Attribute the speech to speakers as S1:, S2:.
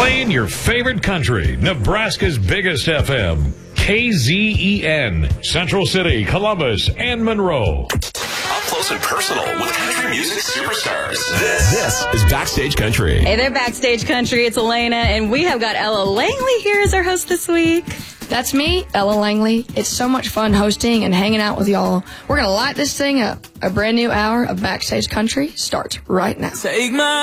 S1: Playing your favorite country, Nebraska's biggest FM, KZEN, Central City, Columbus, and Monroe.
S2: Up close and personal with country music superstars. This is Backstage Country.
S3: Hey there, Backstage Country. It's Elena, and we have got Ella Langley here as our host this week.
S4: That's me, Ella Langley. It's so much fun hosting and hanging out with y'all. We're going to light this thing up. A brand new hour of Backstage Country starts right now.
S5: Take my